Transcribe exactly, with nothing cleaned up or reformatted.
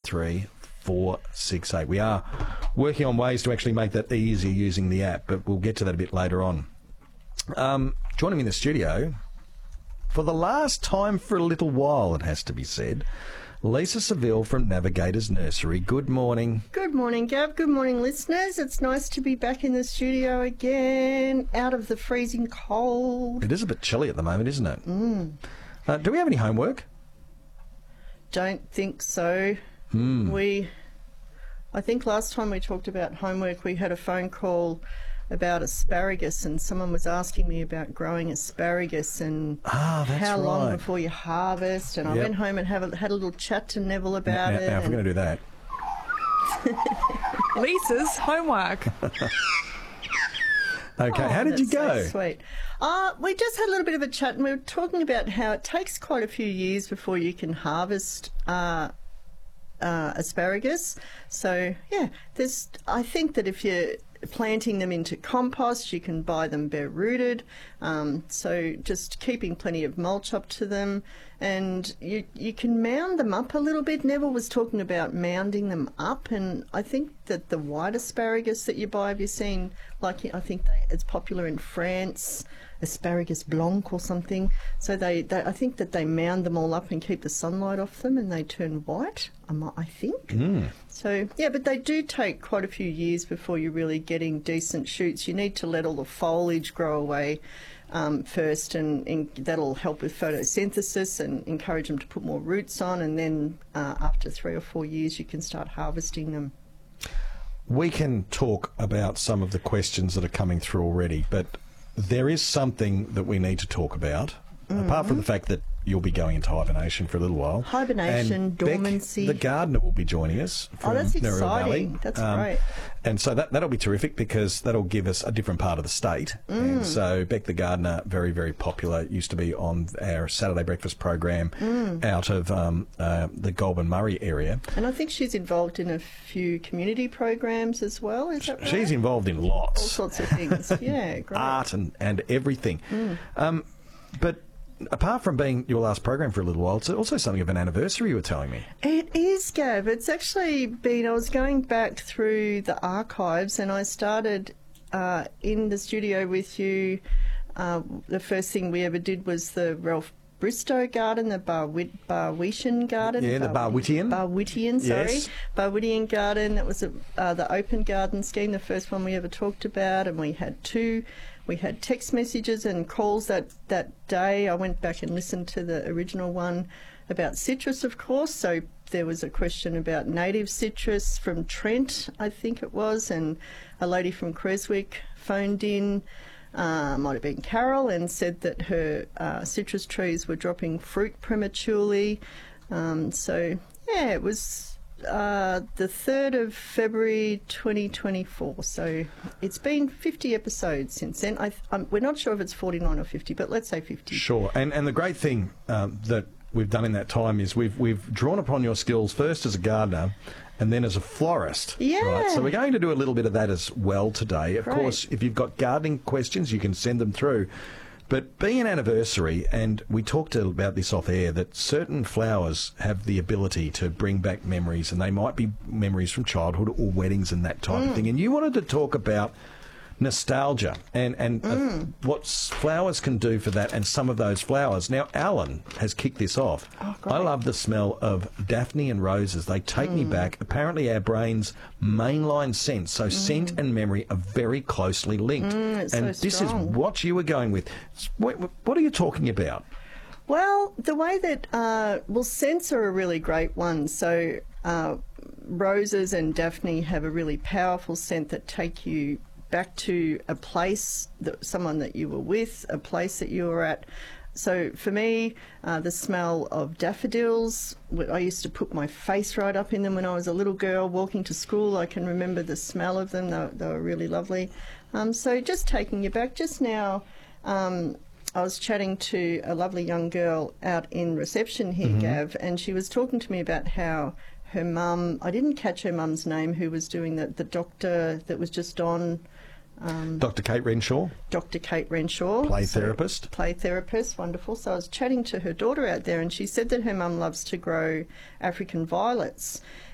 three four six eight. We are working on ways to actually make that easier using the app, but we'll get to that a bit later on. Um, joining me in the studio, for the last time for a little while, it has to be said, Lisa Seville from Navigators Nursery. Good morning. Good morning, Gav. Good morning, listeners. It's nice to be back in the studio again, out of the freezing cold. It is a bit chilly at the moment, isn't it? Mm. Uh, do we have any homework? Don't think so. Mm. We, I think last time we talked about homework, we had a phone call about asparagus, and someone was asking me about growing asparagus and ah, that's how long right. before you harvest. And Yep. I went home and have a, had a little chat to Neville about now, it. Now, if we're going to do that. Lisa's homework. Okay, Oh, how did you that's go? So sweet. Uh, we just had a little bit of a chat, and we were talking about how it takes quite a few years before you can harvest uh, uh, asparagus. So, yeah, there's. I think that if you're planting them into compost, you can buy them bare rooted. Um, so just keeping plenty of mulch up to them, and you you can mound them up a little bit. Neville was talking about mounding them up, and I think that the white asparagus that you buy, have you seen, like I think they, it's popular in France, asparagus blanc or something. So they, they, I think that they mound them all up and keep the sunlight off them, and they turn white, I think. Mm. So, yeah, but they do take quite a few years before you're really getting decent shoots. You need to let all the foliage grow away um, first, and, and that'll help with photosynthesis and encourage them to put more roots on, and then uh, after three or four years you can start harvesting them. We can talk about some of the questions that are coming through already, but there is something that we need to talk about, mm-hmm. apart from the fact that you'll be going into hibernation for a little while. Hibernation, and dormancy. Beck, the gardener, will be joining us from Oh, that's Narrabeen exciting. Valley. That's Um, great. And so that, that'll be terrific, because that'll give us a different part of the state. Mm. And so Beck the gardener, very, very popular, used to be on our Saturday breakfast program Mm. out of um, uh, the Goulburn Murray area. And I think she's involved in a few community programs as well, is that right? She's involved in lots. All sorts of things. Yeah, great. Art and, and everything. Mm. Um, but apart from being your last program for a little while, it's also something of an anniversary, you were telling me. It is, Gav. It's actually been, I was going back through the archives, and I started uh, in the studio with you. Uh, the first thing we ever did was the Ralph Bristow garden, the Barwit, Barwitian garden. Yeah, the Barwitian. Barwitian, sorry. Yes. Barwitian garden. That was a, uh, the open garden scheme, the first one we ever talked about, and we had two. We had text messages and calls that, that day. I went back and listened to the original one about citrus, of course. So there was a question about native citrus from Trent, I think it was, and a lady from Creswick phoned in, uh, might have been Carol, and said that her uh, citrus trees were dropping fruit prematurely. Um, so, yeah, it was Uh, the third of February twenty twenty-four, so it's been fifty episodes since then. I, I'm, we're not sure if it's forty-nine or fifty, but let's say fifty. Sure, and and the great thing um, that we've done in that time is we've we've drawn upon your skills first as a gardener, and then as a florist. Yeah. Right. So we're going to do a little bit of that as well today. Of Great. course, if you've got gardening questions, you can send them through. But being an anniversary, and we talked about this off air, that certain flowers have the ability to bring back memories, and they might be memories from childhood or weddings and that type Mm. of thing. And you wanted to talk about nostalgia and, and Mm. uh, what s- flowers can do for that, and some of those flowers. Now, Alan has kicked this off. Oh, great. I love the smell of Daphne and roses. They take me back. Apparently, our brain's mainline sense, so scent and memory are very closely linked. Mm, it's and so this strong. is what you were going with. What, what are you talking about? Well, the way that, uh, well, scents are a really great one. So uh, roses and Daphne have a really powerful scent that take you back to a place, that someone that you were with, a place that you were at. So for me, uh, the smell of daffodils, I used to put my face right up in them when I was a little girl walking to school. I can remember the smell of them. They were, they were really lovely. Um, so just taking you back, just now, um, I was chatting to a lovely young girl out in reception here, Mm-hmm. Gav, and she was talking to me about how her mum, I didn't catch her mum's name, who was doing the, the doctor that was just on. Um, Doctor Kate Renshaw, Doctor Kate Renshaw. play So- therapist. Play therapist, wonderful. So I was chatting to her daughter out there, and she said that her mum loves to grow African violets.